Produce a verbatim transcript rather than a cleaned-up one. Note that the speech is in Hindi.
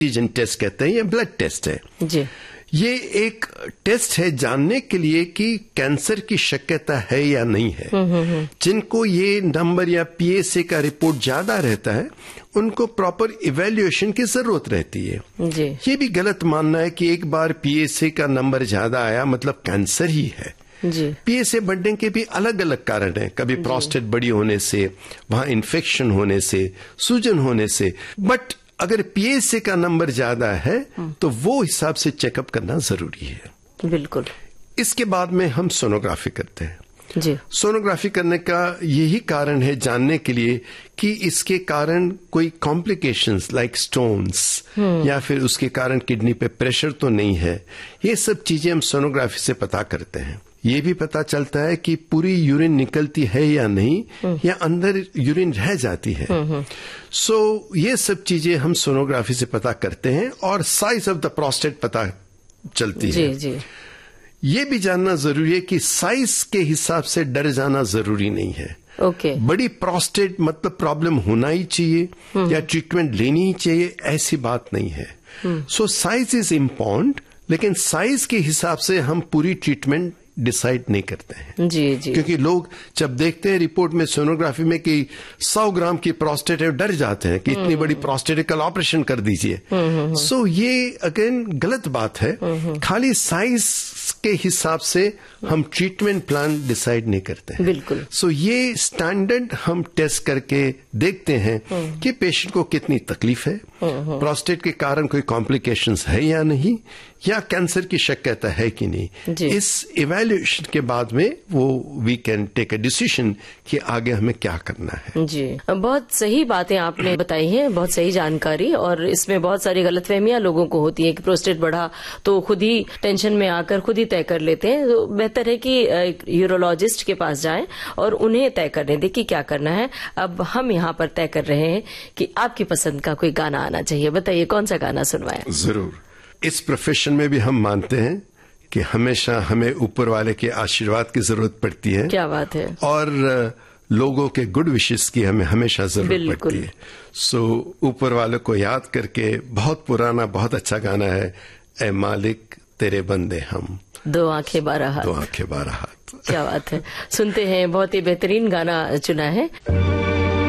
एंटीजन टेस्ट कहते हैं या ब्लड टेस्ट है जी। ये एक टेस्ट है जानने के लिए कि कैंसर की शक्यता है या नहीं है। जिनको ये नंबर या पीएसए का रिपोर्ट ज्यादा रहता है उनको प्रॉपर इवैल्यूएशन की जरूरत रहती है जी। ये भी गलत मानना है कि एक बार पीएसए का नंबर ज्यादा आया मतलब कैंसर ही है जी। पीएसए बढ़ने के भी अलग अलग कारण हैं, कभी प्रोस्टेट बड़ी होने से, वहां इन्फेक्शन होने से, सूजन होने से। बट अगर पीएसए का नंबर ज्यादा है तो वो हिसाब से चेकअप करना जरूरी है। बिल्कुल। इसके बाद में हम सोनोग्राफी करते हैं जी। सोनोग्राफी करने का यही कारण है जानने के लिए कि इसके कारण कोई कॉम्प्लिकेशंस लाइक स्टोन्स या फिर उसके कारण किडनी पे प्रेशर तो नहीं है। ये सब चीजें हम सोनोग्राफी से पता करते हैं। ये भी पता चलता है कि पूरी यूरिन निकलती है या नहीं या अंदर यूरिन रह जाती है। सो so, ये सब चीजें हम सोनोग्राफी से पता करते हैं और साइज ऑफ द प्रोस्टेट पता चलती जी, है। जी। ये भी जानना जरूरी है कि साइज के हिसाब से डर जाना जरूरी नहीं है। ओके। बड़ी प्रोस्टेट मतलब प्रॉब्लम होना ही चाहिए या ट्रीटमेंट लेनी ही चाहिए, ऐसी बात नहीं है। सो साइज इज इम्पोर्टेंट, लेकिन साइज के हिसाब से हम पूरी ट्रीटमेंट डिसाइड नहीं करते हैं। जी जी। क्योंकि लोग जब देखते हैं रिपोर्ट में सोनोग्राफी में कि सौ ग्राम की प्रोस्टेट है डर जाते हैं कि इतनी बड़ी प्रोस्टेट है, कल ऑपरेशन कर दीजिए। सो so, ये अगेन गलत बात है। खाली साइज के हिसाब से हम ट्रीटमेंट प्लान डिसाइड नहीं करते हैं। बिल्कुल। सो so, ये स्टैंडर्ड हम टेस्ट करके देखते हैं कि पेशेंट को कितनी तकलीफ है, प्रोस्टेट के कारण कोई कॉम्प्लिकेशंस है या नहीं, या कैंसर की शक्यता है कि नहीं। इस इवैल्यूएशन के बाद में वो we can take a decision कि आगे हमें क्या करना है। जी, बहुत सही बातें आपने बताई हैं, बहुत सही जानकारी। और इसमें बहुत सारी गलतफहमियां लोगों को होती है कि प्रोस्टेट बढ़ा तो खुद ही टेंशन में आकर खुद ही तय कर लेते हैं। तो बेहतर है कि यूरोलॉजिस्ट के पास जाएं और उन्हें तय करने दें कि क्या करना है। अब हम यहाँ पर तय कर रहे हैं कि आपकी पसंद का कोई गाना आना चाहिए। बताइए कौन सा गाना सुनवाएं? जरूर। इस प्रोफेशन में भी हम मानते हैं कि हमेशा हमें ऊपर वाले के आशीर्वाद की जरूरत पड़ती है। क्या बात है। और लोगों के गुड विशेस की हमें हमेशा जरूरत पड़ती है। सो ऊपर वाले को याद करके, बहुत पुराना बहुत अच्छा गाना है, ए मालिक तेरे बंदे हम, दो आंखें बारह हाथ। दो आंखें बारह हाथ। क्या बात है। सुनते हैं, बहुत ही बेहतरीन गाना चुना है।